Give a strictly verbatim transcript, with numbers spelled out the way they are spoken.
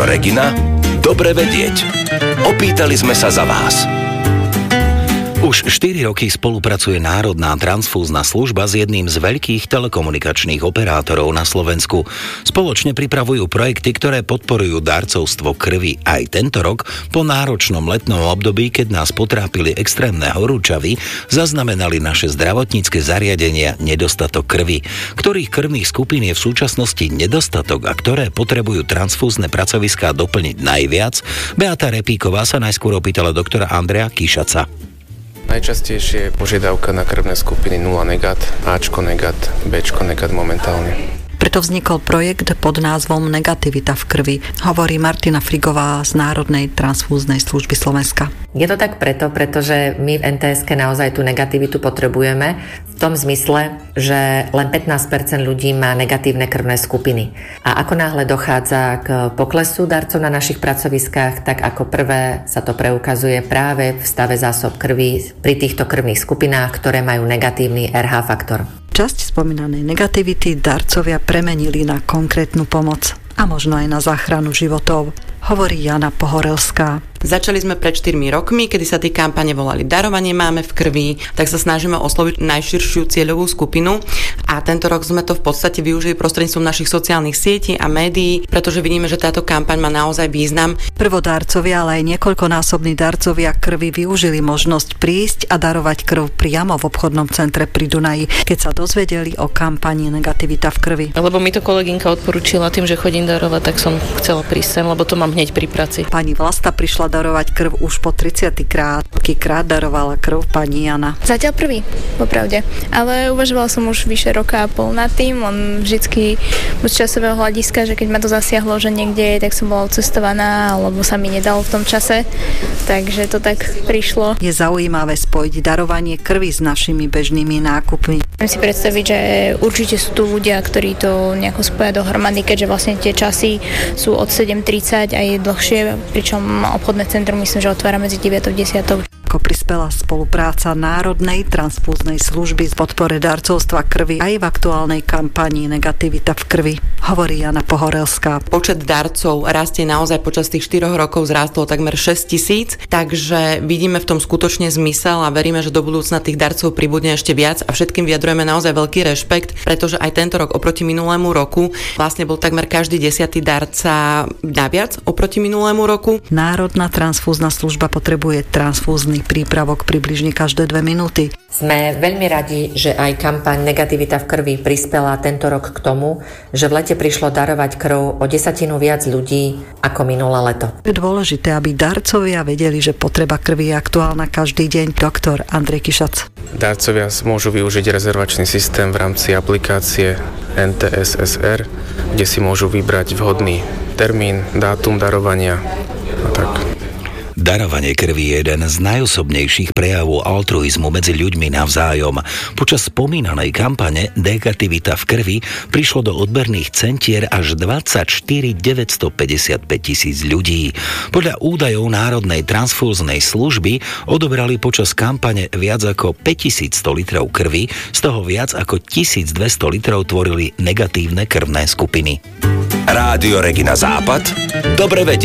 Regina? Dobre vedieť. Opýtali sme sa za vás. Už štyri roky spolupracuje Národná transfúzna služba s jedným z veľkých telekomunikačných operátorov na Slovensku. Spoločne pripravujú projekty, ktoré podporujú darcovstvo krvi. Aj tento rok, po náročnom letnom období, keď nás potrápili extrémne horúčavy, zaznamenali naše zdravotnícke zariadenia nedostatok krvi. Ktorých krvných skupín je v súčasnosti nedostatok a ktoré potrebujú transfúzne pracoviská doplniť najviac, Beata Repíková sa najskôr opýtala doktora Andreja Kišaca. Najčastejšie je požiadavka na krvné skupiny nula negat, Ačko negat, Bčko negat momentálne. Preto vznikol projekt pod názvom Negativita v krvi, hovorí Martina Frigová z Národnej transfúznej služby Slovenska. Je to tak preto, pretože my v en té eske naozaj tú negativitu potrebujeme v tom zmysle, že len pätnásť percent ľudí má negatívne krvné skupiny. A ako náhle dochádza k poklesu darcov na našich pracoviskách, tak ako prvé sa to preukazuje práve v stave zásob krvi pri týchto krvných skupinách, ktoré majú negatívny er há faktor. Časť spomínanej negativity darcovia premenili na konkrétnu pomoc a možno aj na záchranu životov, hovorí Jana Pohorelská. Začali sme pred štyrmi rokmi, kedy sa tie kampane volali Darovanie máme v krvi, tak sa snažíme osloviť najširšiu cieľovú skupinu a tento rok sme to v podstate využili prostredníctvom našich sociálnych sietí a médií, pretože vidíme, že táto kampaň má naozaj význam. Prvodárcovia, ale aj niekoľkonásobní darcovia krvi využili možnosť prísť a darovať krv priamo v obchodnom centre pri Dunaji, keď sa dozvedeli o kampani Negativita v krvi. Lebo mi to kolegynka odporúčila tým, že chodím darovať, tak som chcela prísť sem, lebo to mám hneď pri práci. Pani Vlasta prišla darovať krv už po tridsiaty krát. Akýkrát darovala krv pani Jana? Zatiaľ prvý, popravde. Ale uvažovala som už vyše roka a pol nad tým. On vždycky z časového hľadiska, že keď ma to zasiahlo, že niekde je, tak som bola odcestovaná, alebo sa mi nedalo v tom čase. Takže to tak prišlo. Je zaujímavé spojiť darovanie krvi s našimi bežnými nákupmi. Viem si predstaviť, že určite sú tu ľudia, ktorí to nejako spoja dohromady, keďže vlastne tie časy sú od sedem tridsať a je dlhšie, pričom obchodné centrum myslím, že otvára medzi deviatou a desiatou. Ako prispela spolupráca Národnej transfúznej služby z podpore darcovstva krvi aj v aktuálnej kampanii Negativita v krvi, hovorí Jana Pohorelská. Počet darcov rastie naozaj počas tých štyroch rokov, zrástol takmer šesť tisíc, takže vidíme v tom skutočne zmysel a veríme, že do budúcna tých darcov pribudne ešte viac a všetkým vyjadrujeme naozaj veľký rešpekt, pretože aj tento rok oproti minulému roku vlastne bol takmer každý desiatý darca naviac oproti minulému roku. Národná transfúzna služba potrebuje transfúzny prípravok približne každé dve minúty. Sme veľmi radi, že aj kampaň Negativita v krvi prispela tento rok k tomu, že v lete prišlo darovať krv o desatinu viac ľudí ako minulé leto. Je dôležité, aby darcovia vedeli, že potreba krvi je aktuálna každý deň. Doktor Andrej Kišac. Darcovia môžu využiť rezervačný systém v rámci aplikácie en té es es er, kde si môžu vybrať vhodný termín, dátum darovania a tak. Darovanie krvi je jeden z najosobnejších prejavov altruizmu medzi ľuďmi navzájom. Počas spomínanej kampane Negativita v krvi prišlo do odberných centier až dvadsaťštyri tisíc deväťstopäťdesiatpäť tisíc ľudí. Podľa údajov Národnej transfúznej služby odobrali počas kampane viac ako päťtisícsto litrov krvi, z toho viac ako tisícdvesto litrov tvorili negatívne krvné skupiny. Rádio Regina Západ. Dobre vedieť.